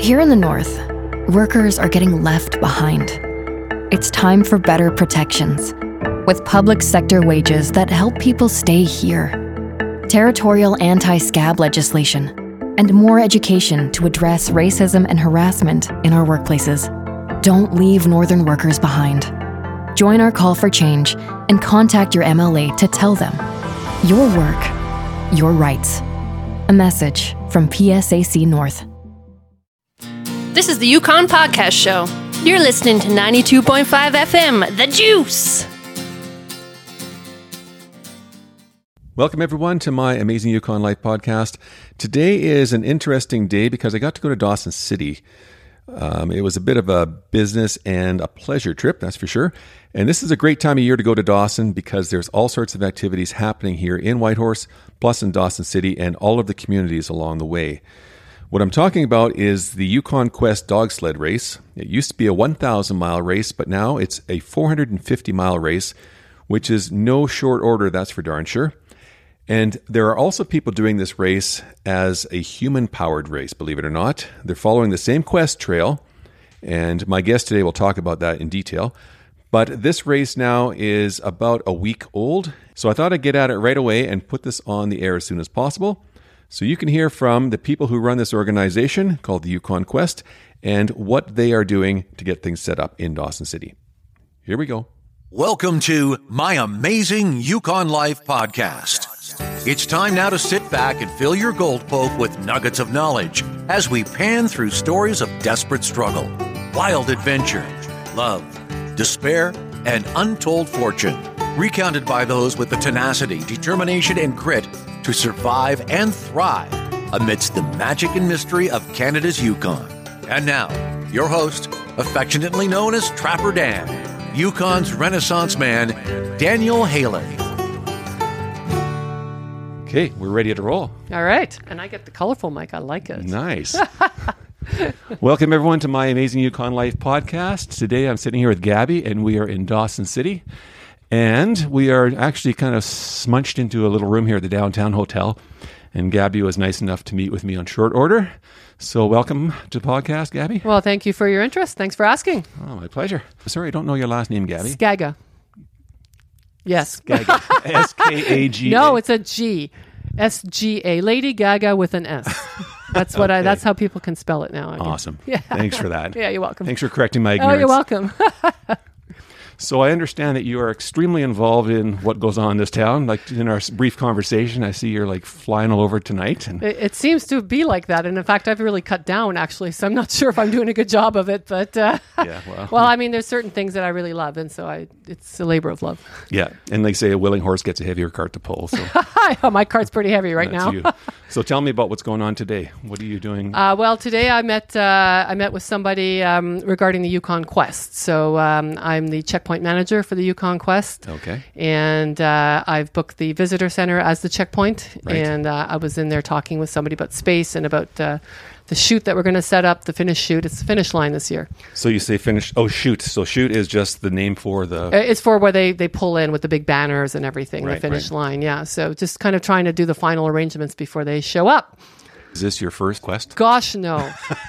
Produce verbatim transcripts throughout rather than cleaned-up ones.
Here in the North, workers are getting left behind. It's time for better protections, with public sector wages that help people stay here, territorial anti-scab legislation, and more education to address racism and harassment in our workplaces. Don't leave Northern workers behind. Join our call for change and contact your M L A to tell them your work, your rights. A message from P S A C North. This is the Yukon Podcast Show. You're listening to ninety-two point five F M, The Juice. Welcome, everyone, to my Amazing Yukon Life podcast. Today is an interesting day because I got to go to Dawson City. Um, it was a bit of a business and a pleasure trip, that's for sure. And this is a great time of year to go to Dawson because there's all sorts of activities happening here in Whitehorse, plus in Dawson City, and all of the communities along the way. What I'm talking about is the Yukon Quest dog sled race. It used to be a one thousand mile race, but now it's a four hundred fifty mile race, which is no short order, that's for darn sure. And there are also people doing this race as a human-powered race, believe it or not. They're following the same quest trail, and my guest today will talk about that in detail. But this race now is about a week old, so I thought I'd get at it right away and put this on the air as soon as possible, so you can hear from the people who run this organization called the Yukon Quest and what they are doing to get things set up in Dawson City. Here we go. Welcome to My Amazing Yukon Life podcast. It's time now to sit back and fill your gold poke with nuggets of knowledge as we pan through stories of desperate struggle, wild adventure, love, despair, and untold fortune, recounted by those with the tenacity, determination, and grit to survive and thrive amidst the magic and mystery of Canada's Yukon. And now, your host, affectionately known as Trapper Dan, Yukon's Renaissance man, Daniel Haley. Okay, we're ready to roll. All right. And I get the colorful mic. I like it. Nice. Welcome, everyone, to my Amazing Yukon Life podcast. Today, I'm sitting here with Gabby, and we are in Dawson City. And we are actually kind of smunched into a little room here at the Downtown Hotel. And Gabby was nice enough to meet with me on short order. So welcome to the podcast, Gabby. Well, thank you for your interest. Thanks for asking. Oh, my pleasure. Sorry, I don't know your last name, Gabby. Skaga. Yes. Skaga. S K A G A. No, it's a G. S G A. Lady Gaga with an S. That's what okay. I. That's how people can spell it now. Awesome. Yeah. Thanks for that. Yeah, you're welcome. Thanks for correcting my ignorance. Oh, you're welcome. So I understand that you are extremely involved in what goes on in this town. Like in our brief conversation, I see you're like flying all over tonight. And it, it seems to be like that. And in fact, I've really cut down actually. So I'm not sure if I'm doing a good job of it. But uh, yeah, well, well, I mean, there's certain things that I really love. And so I, it's a labor of love. Yeah. And they say a willing horse gets a heavier cart to pull. So oh, my cart's pretty heavy right now. You. So tell me about what's going on today. What are you doing? Uh, well, today I met uh, I met with somebody um, regarding the Yukon Quest. So um, I'm the checkpoint manager for the Yukon Quest. Okay. And uh, I've booked the visitor center as the checkpoint. Right. And uh, I was in there talking with somebody about space and about uh, the chute that we're going to set up, the finish chute. It's the finish line this year. So you say finish. Oh, chute. So chute is just the name for the... It's for where they, they pull in with the big banners and everything, right, the finish right. line. Yeah. So just kind of trying to do the final arrangements before they show up. Is this your first quest? Gosh, no.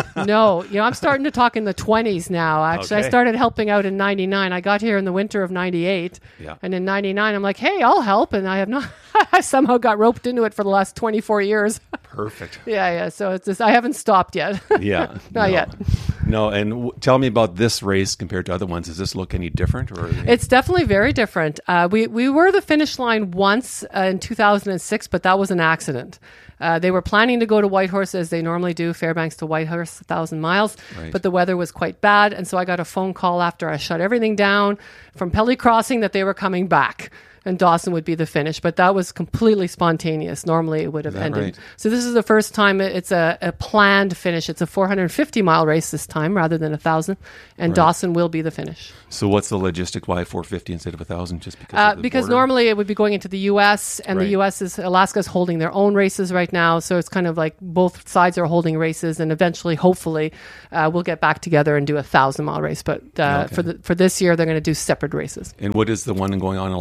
No. You know, I'm starting to talk in the twenties now. Actually, okay. I started helping out in ninety-nine. I got here in the winter of ninety-eight. Yeah. And in ninety-nine, I'm like, hey, I'll help. And I have not, I somehow got roped into it for the last twenty-four years. Perfect. yeah, yeah. So it's just, I haven't stopped yet. Yeah. Not no. yet. No. And w- tell me about this race compared to other ones. Does this look any different? Or It's definitely very different. Uh, we, we were the finish line once uh, in two thousand six, but that was an accident. Uh, they were planning to go to Whitehorse as they normally do, Fairbanks to Whitehorse, one thousand miles, right. but the weather was quite bad. And so I got a phone call after I shut everything down from Pelly Crossing that they were coming back and Dawson would be the finish. But that was completely spontaneous. Normally it would have ended. Right? So this is the first time it's a, a planned finish. It's a four hundred fifty mile race this time rather than one thousand. And right. Dawson will be the finish. So what's the logistic? Why four fifty instead of one thousand? Just because Uh, of the because border? normally it would be going into the U S and Right. the U S is Alaska's holding their own races right now, so it's kind of like both sides are holding races, and eventually, hopefully, uh, we'll get back together and do a thousand mile race. But uh, Okay. for the for this year, they're going to do separate races. And what is the one going on in Alaska right now?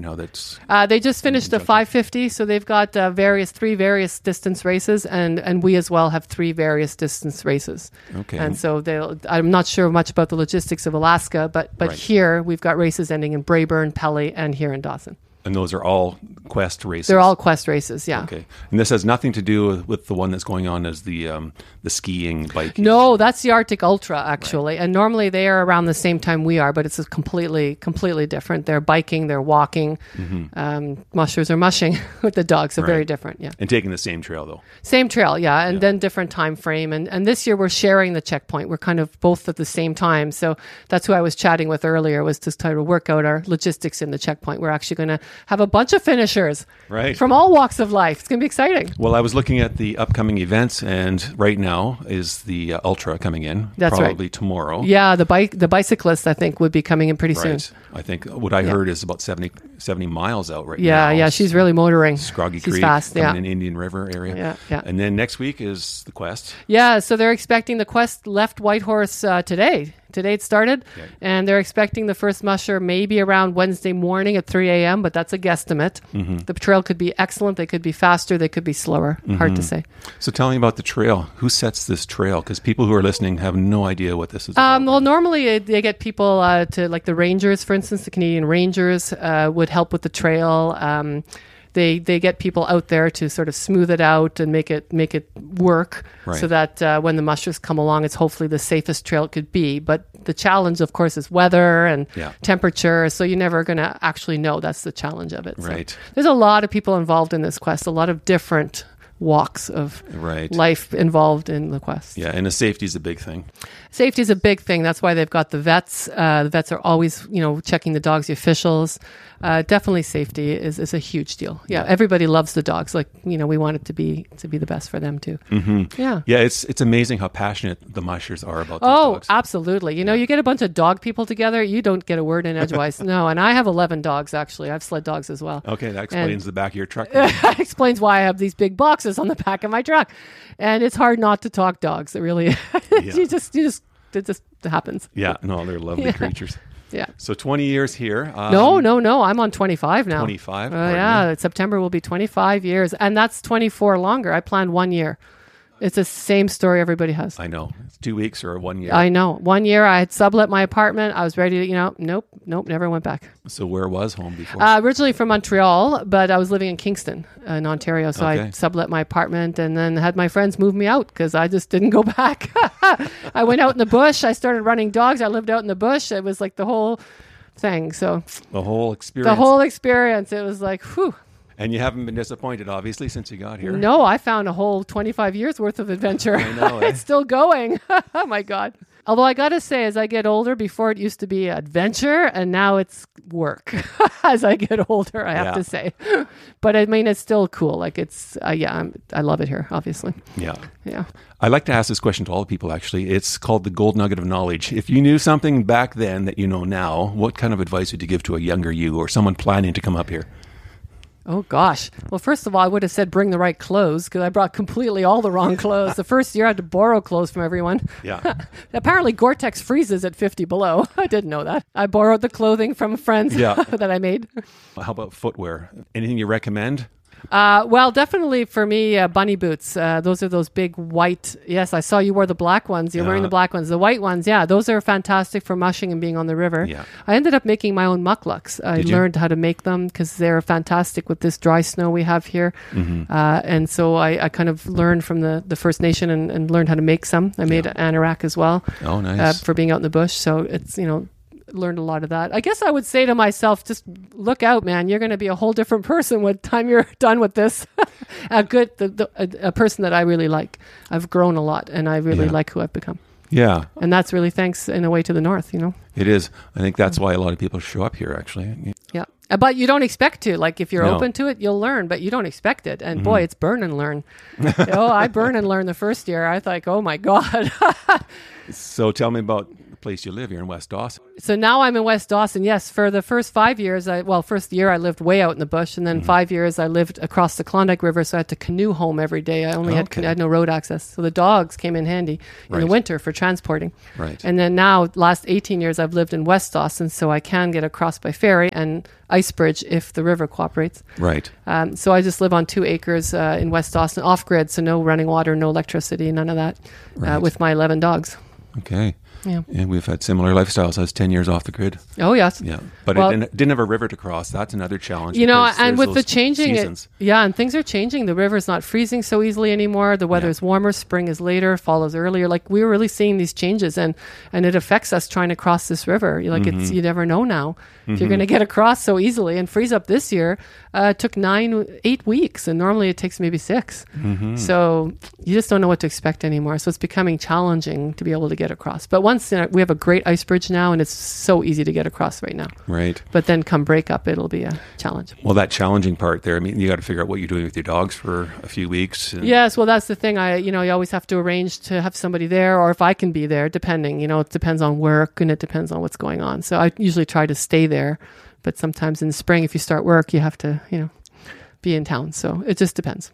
now that's... Uh, they just finished the five fifty, so they've got uh, various three various distance races, and, and we as well have three various distance races. Okay. And so they'll. I'm not sure much about the logistics of Alaska, but but Right. here we've got races ending in Braeburn, Pelly, and here in Dawson. And those are all Quest races? They're all Quest races, yeah. Okay. And this has nothing to do with, with the one that's going on as the um, the skiing, biking? No, that's the Arctic Ultra, actually. Right. And normally they are around the same time we are, but it's a completely, completely different. They're biking, they're walking. Mm-hmm. Um, mushers are mushing with the dogs. So right. very different, yeah. And taking the same trail, though? Same trail, yeah. And yeah. then different time frame. And, and this year we're sharing the checkpoint. We're kind of both at the same time. So that's who I was chatting with earlier, was to try to work out our logistics in the checkpoint. We're actually going to have a bunch of finishers right. from all walks of life. It's going to be exciting. Well, I was looking at the upcoming events, and right now is the uh, Ultra coming in. That's probably right. tomorrow. Yeah, the bike, the bicyclists, I think, would be coming in pretty right. soon. I think what I yeah. heard is about seventy, seventy miles out right yeah, now. Yeah, yeah, she's really motoring. Scroggy she's Creek, fast, yeah. in Indian River area. Yeah, yeah. And then next week is the Quest. Yeah, so they're expecting the Quest left Whitehorse uh, today. Today it started, okay. and they're expecting the first musher maybe around Wednesday morning at three a.m., but that's a guesstimate. Mm-hmm. The trail could be excellent. They could be faster. They could be slower. Mm-hmm. Hard to say. So tell me about the trail. Who sets this trail? Because people who are listening have no idea what this is about. Um, well, normally they get people uh, to, like the Rangers, for instance, the Canadian Rangers uh, would help with the trail. Um, They they get people out there to sort of smooth it out and make it make it work, right. so that uh, when the mushers come along, it's hopefully the safest trail it could be. But the challenge, of course, is weather and yeah. temperature. So you're never going to actually know. That's the challenge of it. Right. So there's a lot of people involved in this quest. A lot of different walks of right. life involved in the quest. Yeah, and the safety is a big thing. Safety is a big thing. That's why they've got the vets. Uh, the vets are always, you know, checking the dogs, the officials. Uh, definitely safety is, is a huge deal. Yeah, yeah, everybody loves the dogs. Like, you know, we want it to be to be the best for them too. Mm-hmm. Yeah. Yeah, it's it's amazing how passionate the mushers are about these oh, dogs. Oh, absolutely. You know, yeah. you get a bunch of dog people together, you don't get a word in edgewise. No, and I have eleven dogs, actually. I have sled dogs as well. Okay, that explains and the back of your truck. That explains why I have these big boxes on the back of my truck. And it's hard not to talk dogs. It really Yeah. you just you just it just happens. Yeah, no, they're lovely yeah. creatures. Yeah. So twenty years here. Um, no, no, no. I'm on twenty-five now. twenty-five? Uh, yeah, September will be twenty-five years. And that's twenty-four longer. I planned one year. It's the same story everybody has. I know. It's two weeks or one year. I know. One year I had sublet my apartment. I was ready to, you know, nope, nope, never went back. So where was home before? Uh, originally from Montreal, but I was living in Kingston uh, in Ontario. So okay. I sublet my apartment and then had my friends move me out because I just didn't go back. I went out in the bush. I started running dogs. I lived out in the bush. It was like the whole thing. So the whole experience. The whole experience. It was like, whew. And you haven't been disappointed, obviously, since you got here. No, I found a whole twenty-five years worth of adventure. I know. It's still going. Oh, my God. Although I got to say, as I get older, before it used to be adventure, and now it's work. As I get older, I have yeah. to say. But I mean, it's still cool. Like it's, uh, yeah, I'm, I love it here, obviously. Yeah. Yeah. I like to ask this question to all people, actually. It's called the gold nugget of knowledge. If you knew something back then that you know now, what kind of advice would you give to a younger you or someone planning to come up here? Oh, gosh. Well, first of all, I would have said bring the right clothes because I brought completely all the wrong clothes. The first year I had to borrow clothes from everyone. Yeah. Apparently Gore-Tex freezes at fifty below. I didn't know that. I borrowed the clothing from friends yeah. that I made. How about footwear? Anything you recommend? Uh, well, definitely for me, uh, bunny boots. Uh, those are those big white. Yes, I saw you wore the black ones. You're uh, wearing the black ones. The white ones, yeah, those are fantastic for mushing and being on the river. Yeah. I ended up making my own mucklucks. I Did learned you? how to make them because they're fantastic with this dry snow we have here. Mm-hmm. Uh, and so I, I kind of learned from the, the First Nation and, and learned how to make some. I made yeah. an anorak as well. Oh, nice. Uh, for being out in the bush. So it's, you know, learned a lot of that. I guess I would say to myself, just look out, man. You're going to be a whole different person by the time you're done with this. a good, the, the, a, a person that I really like. I've grown a lot and I really yeah. like who I've become. Yeah. And that's really thanks in a way to the north, you know? It is. I think that's why a lot of people show up here, actually. Yeah. But you don't expect to. Like, if you're no. open to it, you'll learn, but you don't expect it. And mm-hmm. boy, it's burn and learn. Oh, I burn and learn the first year. I thought, oh my God. So tell me about place you live here in West Dawson. So now I'm in West Dawson. Yes, for the first five years, I well, first year I lived way out in the bush, and then mm-hmm. five years I lived across the Klondike River, so I had to canoe home every day. I only okay. had I had no road access, so the dogs came in handy in right. the winter for transporting. Right. And then now, last eighteen years, I've lived in West Dawson, so I can get across by ferry and ice bridge if the river cooperates. Right. Um, so I just live on two acres uh, in West Dawson, off grid, so no running water, no electricity, none of that, right. uh, with my eleven dogs. Okay. Yeah. And we've had similar lifestyles. I was ten years off the grid. Oh, yes. Yeah. But well, it didn't, didn't have a river to cross. That's another challenge. You know, and with the changing, it, yeah, and things are changing. The river's not freezing so easily anymore. The weather's yeah. warmer. Spring is later. Fall is earlier. Like, we're really seeing these changes, and, and it affects us trying to cross this river. Like, mm-hmm. it's, you never know now mm-hmm. if you're going to get across so easily. And freeze up this year uh, took nine, eight weeks, and normally it takes maybe six. Mm-hmm. So you just don't know what to expect anymore. So it's becoming challenging to be able to get across. But once you know, we have a great ice bridge now, and it's so easy to get across right now. Right. But then come break up, it'll be a challenge. Well, that challenging part there, I mean, you got to figure out what you're doing with your dogs for a few weeks. And yes, well, that's the thing. I, you know, you always have to arrange to have somebody there, or if I can be there, depending. You know, it depends on work, and it depends on what's going on. So I usually try to stay there. But sometimes in the spring, if you start work, you have to, you know, be in town. So it just depends.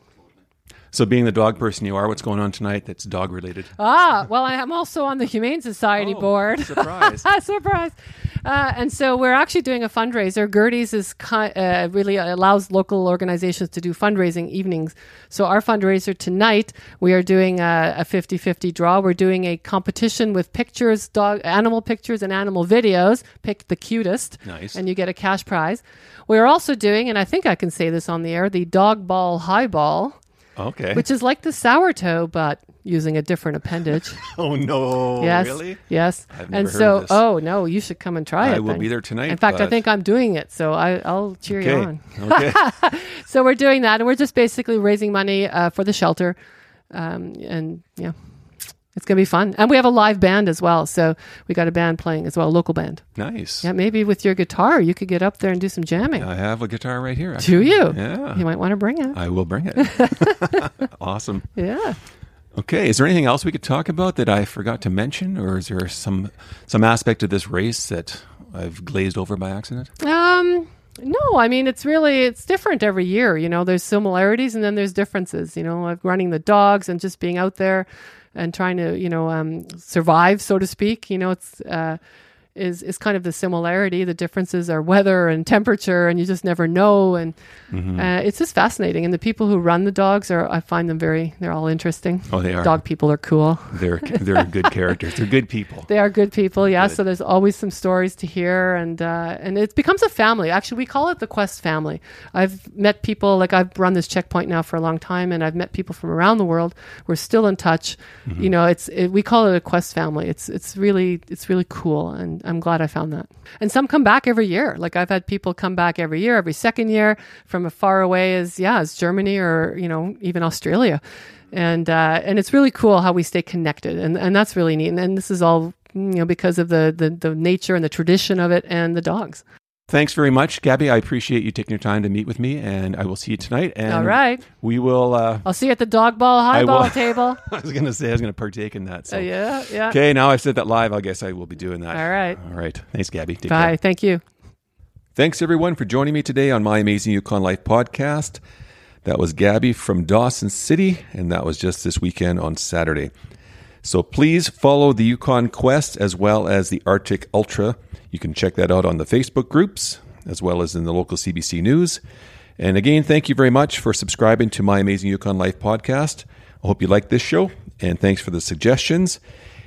So being the dog person you are, what's going on tonight that's dog related? Ah, well, I am also on the Humane Society oh, board. Surprise. Surprise. Uh, and so we're actually doing a fundraiser. Gertie's is uh, really allows local organizations to do fundraising evenings. So our fundraiser tonight, we are doing a, a fifty-fifty draw. We're doing a competition with pictures, dog, animal pictures and animal videos. Pick the cutest. Nice. And you get a cash prize. We're also doing, and I think I can say this on the air, the dog ball highball. Okay. Which is like the sourdough, but using a different appendage. Oh, no. Yes. Really? Yes. I've never and heard so, of this. oh, no, you should come and try I it. will then. be there tonight. In fact, but... I think I'm doing it, so I, I'll cheer okay. you on. Okay. So we're doing that, and we're just basically raising money uh, for the shelter. Um, and yeah, it's going to be fun. And we have a live band as well. So we got a band playing as well, a local band. Nice. Yeah, maybe with your guitar, you could get up there and do some jamming. I have a guitar right here. Actually. Do you? Yeah. You might want to bring it. I will bring it. Awesome. Yeah. Okay. Is there anything else we could talk about that I forgot to mention, or is there some some aspect of this race that I've glazed over by accident? Um... No, I mean, it's really, it's different every year. You know, there's similarities and then there's differences, you know, like running the dogs and just being out there and trying to, you know, um, survive, so to speak. You know, it's, uh, is, is kind of the similarity. The differences are weather and temperature, and you just never know. And mm-hmm. uh, it's just fascinating. And the people who run the dogs are, I find them very, they're all interesting. Oh, they are. Dog people are cool. They're, they're good characters. They're good people. They are good people, yeah. Good. So there's always some stories to hear, and uh, and it becomes a family. Actually, we call it the Quest family. I've met people, like I've run this checkpoint now for a long time, and I've met people from around the world. We're still in touch. Mm-hmm. You know, it's it, we call it a Quest family. It's it's really it's really cool, and I'm glad I found that. And some come back every year. Like I've had people come back every year, every second year, from as far away as yeah, as Germany or you know even Australia. And uh, and it's really cool how we stay connected, and, and that's really neat. And, and this is all you know because of the, the the nature and the tradition of it and the dogs. Thanks very much, Gabby. I appreciate you taking your time to meet with me, and I will see you tonight. And all right, we will. Uh, I'll see you at the dog ball highball table. I was going to say I was going to partake in that. So. Uh, yeah, yeah. Okay, now I've said that live. I guess I will be doing that. All right. All right. Thanks, Gabby. Take Bye. care. Thank you. Thanks everyone for joining me today on My Amazing Yukon Life podcast. That was Gabby from Dawson City, and that was just this weekend on Saturday. So please follow the Yukon Quest as well as the Arctic Ultra. You can check that out on the Facebook groups as well as in the local C B C News. And again, thank you very much for subscribing to My Amazing Yukon Life podcast. I hope you liked this show, and thanks for the suggestions.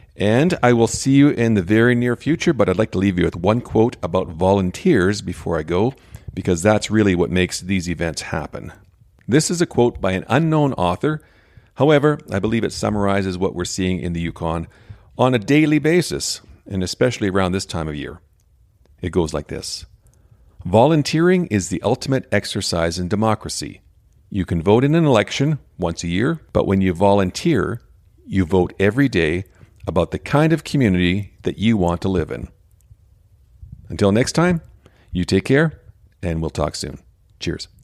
And I will see you in the very near future, but I'd like to leave you with one quote about volunteers before I go, because that's really what makes these events happen. This is a quote by an unknown author. However, I believe it summarizes what we're seeing in the Yukon on a daily basis, and especially around this time of year. It goes like this. Volunteering is the ultimate exercise in democracy. You can vote in an election once a year, but when you volunteer, you vote every day about the kind of community that you want to live in. Until next time, you take care, and we'll talk soon. Cheers.